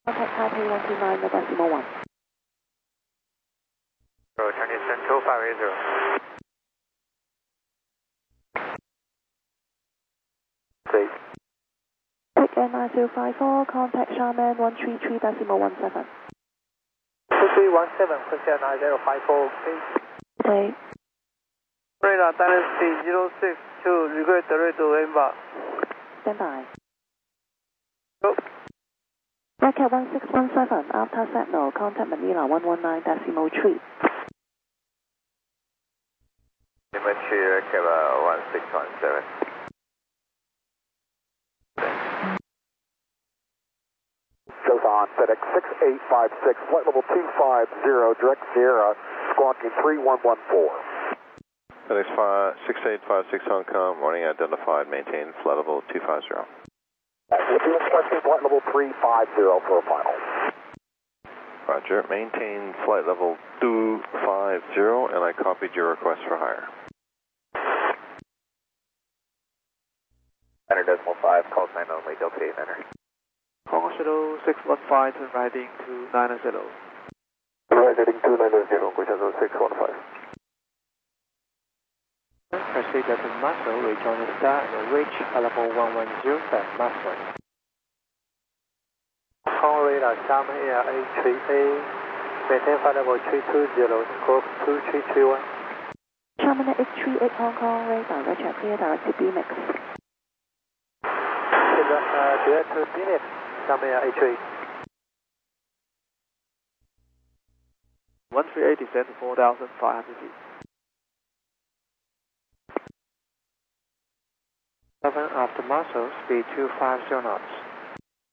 Contact Taipei 129.1. Chinese Central 580. Great. Quick Air 9054, contact Xiamen 133.17. 2317, Quick Air 9054, please. Okay. Radar Dynasty 062, request direct to Emba. Stand by. Go. Rocket 1617, after signal, contact Manila 119.3. Imagery Rocket 1617. Shows on FedEx 6856, flight level 250, direct Sierra, squawking 3114. FedEx 6856 Hong Kong, morning identified, maintain flight level 250. We'll requesting flight level 350 for a final. Roger, maintain flight level 250, and I copied your request for hire. 9.5, call sign only, Delta 8 enter. Hong Kong Shuttle 615, turn right into 990. Right heading 290, Guizhou Shuttle 615. Proceed to Muscle, rejoin the star and reach level 110 at Muscle. Hong Kong radar, Xiamen Air A3A, maintain flight level 320, scope 2331. Xiamen H38 Hong Kong, radar, Roger, clear direct to BMX. Direct to BMX, Xiamen Air A3. 138 descent to 4,500 feet. 7 after Muscle, speed 250 knots.